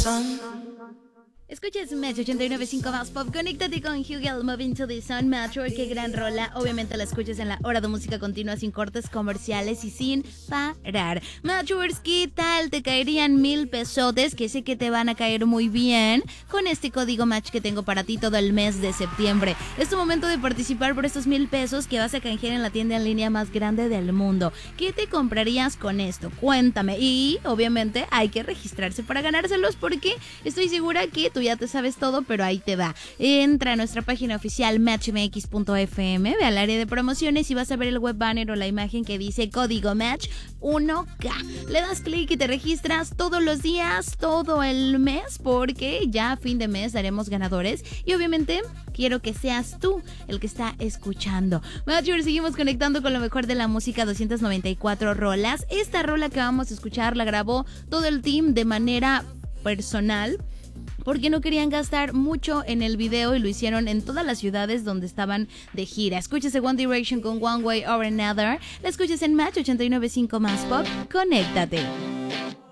Escuchas Match 89.5 más pop. Conéctate con Hugel, Moving to the Sun. Matchwork, qué gran rola. Obviamente la escuchas en la hora de música continua, sin cortes comerciales y sin parar. Matchworks, ¿qué tal? Te caerían 1,000 pesotes, que sé que te van a caer muy bien con este código Match que tengo para ti todo el mes de septiembre. Es tu momento de participar por estos 1,000 pesos que vas a canjear en la tienda en línea más grande del mundo. ¿Qué te comprarías con esto? Cuéntame. Y obviamente hay que registrarse para ganárselos, porque estoy segura que tú ya te sabes todo, pero ahí te va. Entra a nuestra página oficial matchmx.fm, ve al área de promociones y vas a ver el web banner o la imagen que dice código Match 1K. Le das clic y te registras todos los días, todo el mes, porque ya a fin de mes daremos ganadores y obviamente quiero que seas tú el que está escuchando. Matchers, seguimos conectando con lo mejor de la música, 294 rolas. Esta rola que vamos a escuchar la grabó todo el team de manera personal, porque no querían gastar mucho en el video y lo hicieron en todas las ciudades donde estaban de gira. Escúchese One Direction con One Way or Another. La escuchas en Match 89.5 más pop. Conéctate.